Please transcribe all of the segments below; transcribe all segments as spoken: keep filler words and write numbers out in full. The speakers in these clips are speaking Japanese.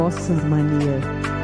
Bossa Mania.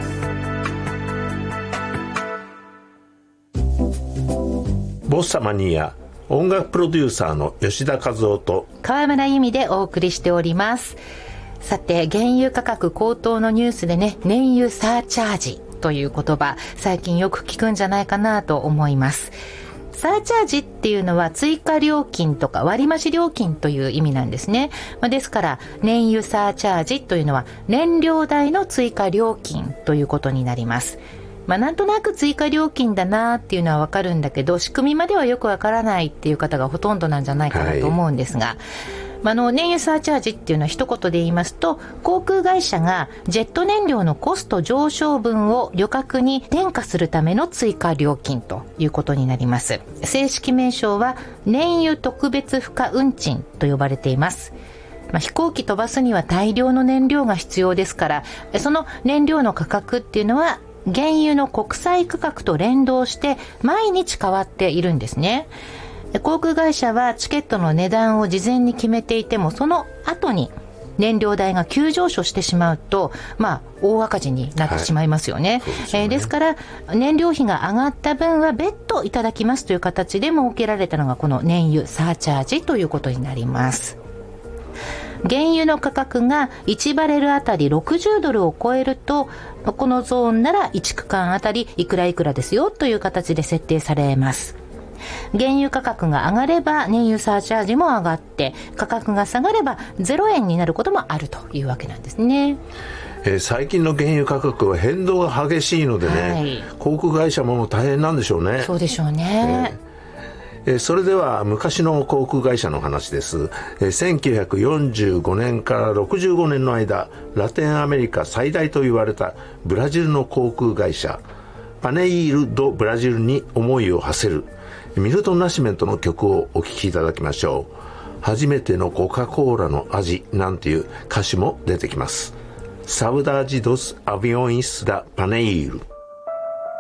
ボッサマニア、音楽プロデューサーの吉田和夫と川村由美でお送りしております。さて、原油価格高騰のニュースでね、燃油サーチャージという言葉、最近よく聞くんじゃないかなと思います。サーチャージっていうのは追加料金とか割増料金という意味なんですね。ですから燃油サーチャージというのは燃料代の追加料金ということになります。まあ、なんとなく追加料金だなっていうのはわかるんだけど、仕組みまではよくわからないっていう方がほとんどなんじゃないかなと思うんですが、はい、まあ、の燃油サーチャージっていうのは一言で言いますと、航空会社がジェット燃料のコスト上昇分を旅客に転嫁するための追加料金ということになります。正式名称は燃油特別付加運賃と呼ばれています。まあ、飛行機飛ばすには大量の燃料が必要ですから、その燃料の価格っていうのは原油の国際価格と連動して毎日変わっているんですね。航空会社はチケットの値段を事前に決めていても、その後に燃料代が急上昇してしまうと、まあ、大赤字になってしまいますよね。はい、そうですよね。えー、ですから燃料費が上がった分は別途いただきますという形で設けられたのがこの燃油サーチャージということになります。原油の価格がいちバレルあたりろくじゅうドルを超えると、このゾーンならいち区間あたりいくらいくらですよという形で設定されます。原油価格が上がれば燃油サーチャージも上がって、価格が下がればゼロえんになることもあるというわけなんですね。 えー、最近の原油価格は変動が激しいのでね、はい、航空会社も大変なんでしょうね。 そうでしょうね。 えーそれでは昔の航空会社の話です。せんきゅうひゃくよんじゅうごねんからろくじゅうごねんの間、ラテンアメリカ最大と言われたブラジルの航空会社パネイール・ド・ブラジルに思いを馳せるミルトン・ナシメントの曲をお聴きいただきましょう。初めてのコカ・コーラの味なんていう歌詞も出てきます。サウダージ・ドス・アビオン・イス・ダ・パネイール。